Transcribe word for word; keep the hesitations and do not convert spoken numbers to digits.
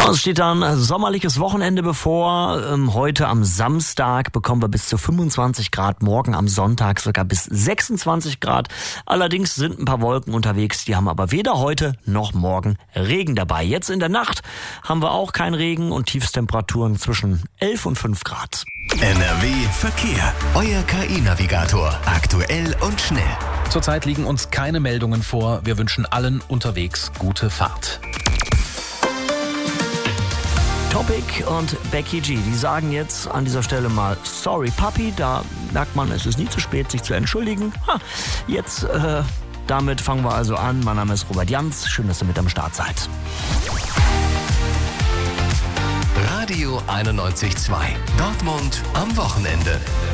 Ja, es steht dann sommerliches Wochenende bevor. Ähm, heute am Samstag bekommen wir bis zu fünfundzwanzig Grad, morgen am Sonntag sogar bis sechsundzwanzig Grad. Allerdings sind ein paar Wolken unterwegs, die haben aber weder heute noch morgen Regen dabei. Jetzt in der Nacht haben wir auch keinen Regen und Tiefstemperaturen zwischen elf und fünf Grad. N R W Verkehr. Euer K I-Navigator. Aktuell und schnell. Zurzeit liegen uns keine Meldungen vor. Wir wünschen allen unterwegs gute Fahrt. Topic und Becky G, die sagen jetzt an dieser Stelle mal sorry Papi, da merkt man, es ist nie zu spät, sich zu entschuldigen. Ha, jetzt, äh, damit fangen wir also an. Mein Name ist Robert Jans, schön, dass ihr mit am Start seid. Radio einundneunzig Komma zwei. Dortmund am Wochenende.